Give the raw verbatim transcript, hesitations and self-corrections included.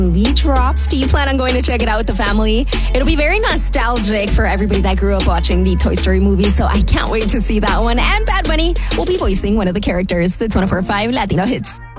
movie drops. Do you plan on going to check it out with the family? It'll be very nostalgic for everybody that grew up watching the Toy Story movies, so I can't wait to see that one. And Bad Bunny will be voicing one of the characters. It's one of our five Latino hits.